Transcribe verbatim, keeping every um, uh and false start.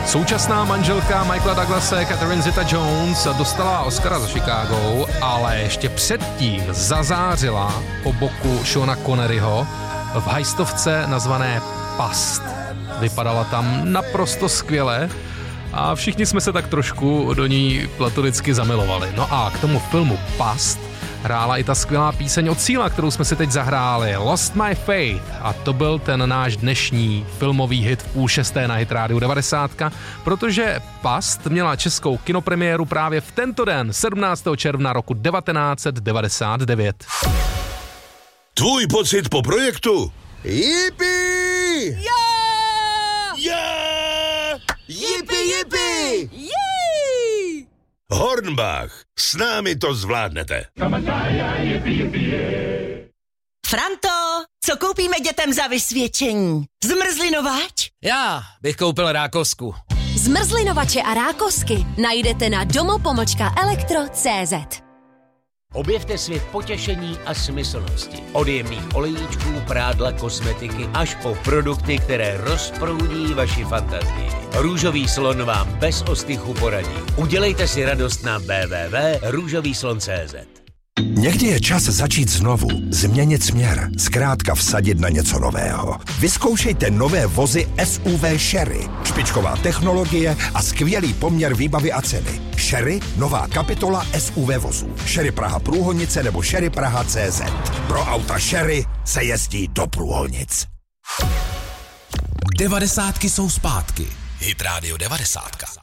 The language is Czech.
Současná manželka Michaela Douglase, Catherine Zeta-Jones, dostala Oscara za Chicago, ale ještě předtím zazářila po boku Seana Conneryho v hajstovce nazvané Past. Vypadala tam naprosto skvěle a všichni jsme se tak trošku do ní platonicky zamilovali. No a k tomu filmu Past hrála i ta skvělá píseň od Cíla, kterou jsme si teď zahráli, Lost My Faith. A to byl ten náš dnešní filmový hit v půl šesté na Hit Rádiu devadesát, protože Past měla českou kinopremiéru právě v tento den, sedmnáctého června roku devatenáct set devadesát devět. Tvůj pocit po projektu? Yippie! Yeah! Yeah! Yippie, yippie! Yay! Hornbach, s námi to zvládnete. Franto, co koupíme dětem za vysvědčení? Zmrzlinovač? Já bych koupil rákosku. Zmrzlinovače a rákosky najdete na domo pomlčka elektro tečka cé zet. Objevte svět potěšení a smyslnosti. Od jemných olejíčků, prádla, kosmetiky až po produkty, které rozproudí vaši fantazii. Růžový slon vám bez ostychu poradí. Udělejte si radost na w w w tečka růžový slon tečka cé zet. Někdy je čas začít znovu, změnit směr, zkrátka vsadit na něco nového. Vyzkoušejte nové vozy S U V Sherry. Špičková technologie a skvělý poměr výbavy a ceny. Sherry, nová kapitola S U V vozů. Sherry Praha Průhonice nebo Sherry Praha tečka cé zet. Pro auta Sherry se jezdí do průhonic. Devadesátky jsou zpátky. Hit Rádio devadesát.